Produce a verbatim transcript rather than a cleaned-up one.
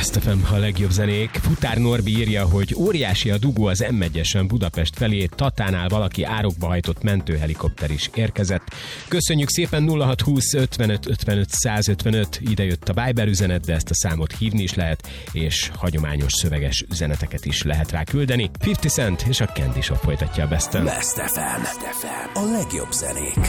Best ef em, a legjobb zenék. Futár Norbi írja, hogy óriási a dugó az em egyesen Budapest felé, Tatánál valaki árokba hajtott mentőhelikopter is érkezett. Köszönjük szépen, nulla hat húsz ötvenöt ötvenöt százötvenöt, ide jött a Viber üzenet, de ezt a számot hívni is lehet, és hagyományos szöveges üzeneteket is lehet rá küldeni. fifty Cent és a Candy Shop folytatja a Best-en. Best ef em, a legjobb zenék.